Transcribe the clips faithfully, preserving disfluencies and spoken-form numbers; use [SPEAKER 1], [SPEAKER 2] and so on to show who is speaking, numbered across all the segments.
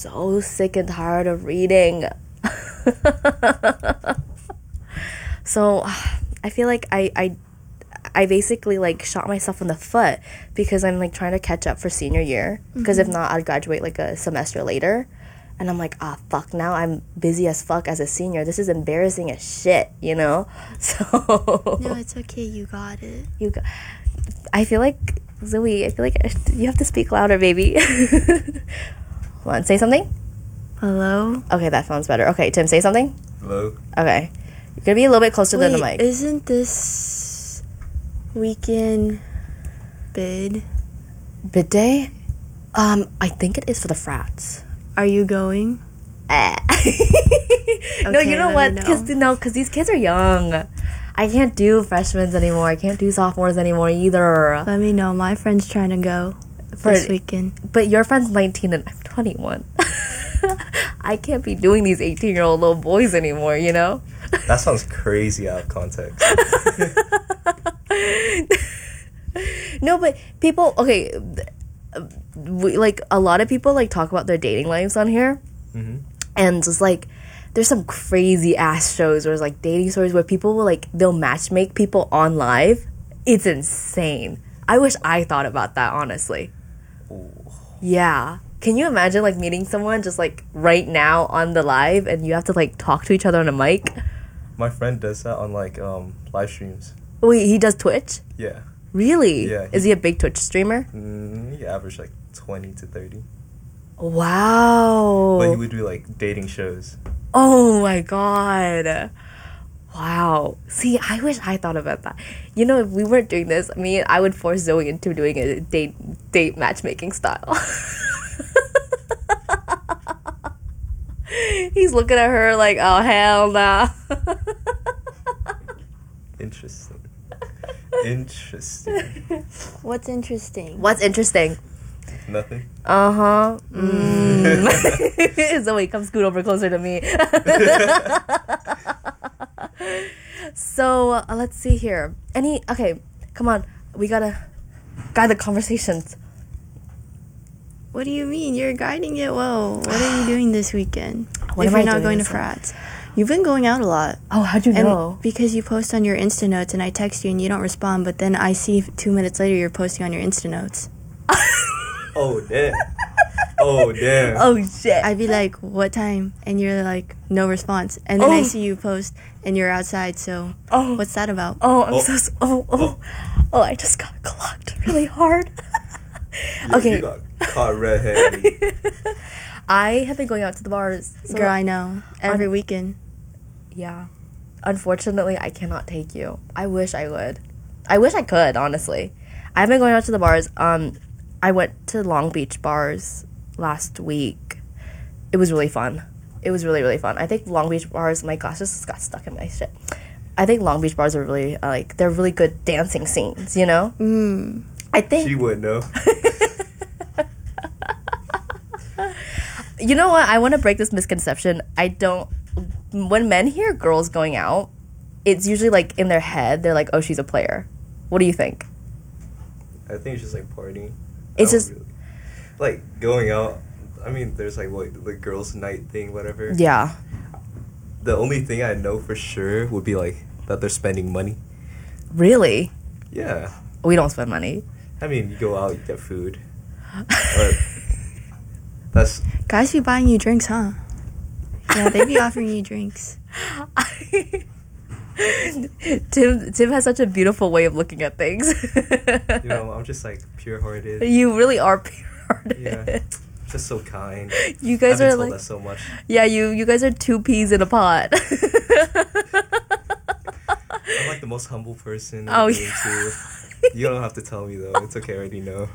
[SPEAKER 1] so sick and tired of reading. So I feel like I, I I basically like shot myself in the foot because I'm like trying to catch up for senior year, because mm-hmm. if not I'd graduate like a semester later, and I'm like, ah, fuck, now I'm busy as fuck as a senior. This is embarrassing as shit, you know. So
[SPEAKER 2] no, it's okay, you got it.
[SPEAKER 1] You got, I feel like Zoe, I feel like you have to speak louder, baby. Hold on, say something.
[SPEAKER 2] Hello.
[SPEAKER 1] Okay, that sounds better. Okay, Tim, say something.
[SPEAKER 3] Hello.
[SPEAKER 1] Okay, you're gonna be a little bit closer
[SPEAKER 2] Wait,
[SPEAKER 1] to the mic.
[SPEAKER 2] Isn't this weekend bid?
[SPEAKER 1] Bid day? Um, I think it is for the frats.
[SPEAKER 2] Are you going?
[SPEAKER 1] Eh. No,
[SPEAKER 2] Okay,
[SPEAKER 1] you know
[SPEAKER 2] let
[SPEAKER 1] what?
[SPEAKER 2] me know.
[SPEAKER 1] Because no, because these kids are young. I can't do freshmen anymore. I can't do sophomores anymore either.
[SPEAKER 2] Let me know. My friend's trying to go
[SPEAKER 1] For-
[SPEAKER 2] this weekend.
[SPEAKER 1] But your friend's nineteen and I'm twenty-one. I can't be doing these eighteen-year-old little boys anymore, you know?
[SPEAKER 3] That sounds crazy out of context.
[SPEAKER 1] No, but people, okay, we, like, a lot of people, like, talk about their dating lives on here.
[SPEAKER 3] Mm-hmm.
[SPEAKER 1] And just, like, there's some crazy-ass shows where it's, like, dating stories where people will, like, they'll matchmake people on live. It's insane. I wish I thought about that, honestly.
[SPEAKER 3] Ooh.
[SPEAKER 1] Yeah. Can you imagine, like, meeting someone just, like, right now on the live and you have to, like, talk to each other on a mic?
[SPEAKER 3] My friend does that on, like, um, live streams.
[SPEAKER 1] Wait, he does Twitch?
[SPEAKER 3] Yeah.
[SPEAKER 1] Really?
[SPEAKER 3] Yeah.
[SPEAKER 1] Is he a big Twitch streamer?
[SPEAKER 3] Mm, he averaged, like, twenty to thirty.
[SPEAKER 1] Wow.
[SPEAKER 3] But he would do, like, dating shows.
[SPEAKER 1] Oh, my God. Wow. See, I wish I thought about that. You know, if we weren't doing this, I mean, I would force Zoe into doing a date date matchmaking style. He's looking at her like, oh, hell nah.
[SPEAKER 3] Interesting. Interesting.
[SPEAKER 2] What's interesting?
[SPEAKER 1] What's interesting?
[SPEAKER 3] Nothing.
[SPEAKER 1] Uh-huh. Mm. Zoe, come scoot over closer to me. So, uh, let's see here. Any, okay, come on. We gotta guide the conversations.
[SPEAKER 2] What do you mean? You're guiding it well. What are you doing this weekend?
[SPEAKER 1] What
[SPEAKER 2] if
[SPEAKER 1] am
[SPEAKER 2] you're
[SPEAKER 1] I
[SPEAKER 2] not
[SPEAKER 1] doing
[SPEAKER 2] going to
[SPEAKER 1] this
[SPEAKER 2] frats. You've been going out a lot.
[SPEAKER 1] Oh, how'd you
[SPEAKER 2] And
[SPEAKER 1] know?
[SPEAKER 2] because you post on your Insta notes and I text you and you don't respond, but then I see two minutes later you're posting on your Insta notes.
[SPEAKER 3] Oh, damn. Oh, damn.
[SPEAKER 1] Oh, shit.
[SPEAKER 2] I'd be like, what time? And you're like, no response. And then I
[SPEAKER 1] Oh.
[SPEAKER 2] see you post and you're outside, so
[SPEAKER 1] Oh.
[SPEAKER 2] what's that about?
[SPEAKER 1] Oh, I'm
[SPEAKER 3] Oh.
[SPEAKER 1] so, s- oh, oh. Oh, I just got clocked really hard.
[SPEAKER 3] Yo,
[SPEAKER 1] Okay.
[SPEAKER 3] You got caught red-handed.
[SPEAKER 1] I have been going out to the bars. So
[SPEAKER 2] Girl, I know. Every
[SPEAKER 1] Un-
[SPEAKER 2] weekend.
[SPEAKER 1] Yeah. Unfortunately, I cannot take you. I wish I would. I wish I could, honestly. I've been going out to the bars. Um, I went to Long Beach bars last week. It was really fun. It was really, really fun. I think Long Beach bars, my glasses just got stuck in my shit. I think Long Beach bars are really, uh, like, they're really good dancing scenes, you know?
[SPEAKER 2] Mm.
[SPEAKER 1] I think...
[SPEAKER 3] She would know.
[SPEAKER 1] You know what? I want to break this misconception. I don't... When men hear girls going out, it's usually, like, in their head, they're like, oh, she's a player. What do you think?
[SPEAKER 3] I think it's just, like, partying.
[SPEAKER 1] It's
[SPEAKER 3] I don't
[SPEAKER 1] just-
[SPEAKER 3] really- Like, going out, I mean, there's, like, what, the girls' night thing, whatever.
[SPEAKER 1] Yeah.
[SPEAKER 3] The only thing I know for sure would be, like, that they're spending money.
[SPEAKER 1] Really?
[SPEAKER 3] Yeah.
[SPEAKER 1] We don't spend money.
[SPEAKER 3] I mean, you go out, you get food. But that's...
[SPEAKER 2] Guys be buying you drinks, huh? Yeah, they be offering you drinks.
[SPEAKER 1] Tim Tim has such a beautiful way of looking at things.
[SPEAKER 3] You know, I'm just, like, pure-hearted.
[SPEAKER 1] You really are pure-hearted.
[SPEAKER 3] Yeah. Just so kind.
[SPEAKER 1] You guys
[SPEAKER 3] I've been
[SPEAKER 1] are
[SPEAKER 3] told
[SPEAKER 1] like...
[SPEAKER 3] that so much.
[SPEAKER 1] Yeah, you, you guys are two peas in a pod.
[SPEAKER 3] I'm, like, the most humble person in
[SPEAKER 1] Oh,
[SPEAKER 3] the room,
[SPEAKER 1] yeah.
[SPEAKER 3] too. You don't have to tell me, though. It's okay, I already know.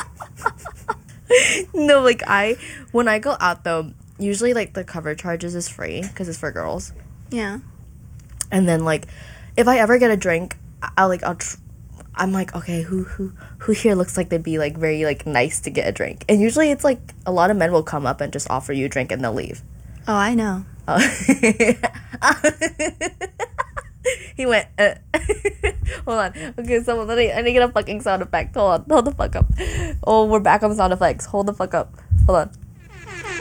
[SPEAKER 1] No, like, I... When I go out, though, usually, like, the cover charges is free, because it's for girls.
[SPEAKER 2] Yeah.
[SPEAKER 1] And then, like, if I ever get a drink, I'll, like, I'll... Tr- I'm like, okay, who who who here looks like they'd be, like, very, like, nice to get a drink? And usually it's, like, a lot of men will come up and just offer you a drink and they'll leave.
[SPEAKER 2] Oh, I know.
[SPEAKER 1] Oh. He went, uh. Hold on. Okay, so let me, I need to get a fucking sound effect. Hold on. Hold the fuck up. Oh, we're back on sound effects. Hold the fuck up. Hold on.